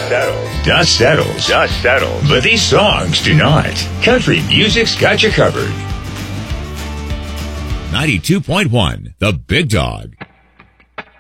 Dust settles. But these songs do not. Country music's got you covered. 92.1, The Big Dog.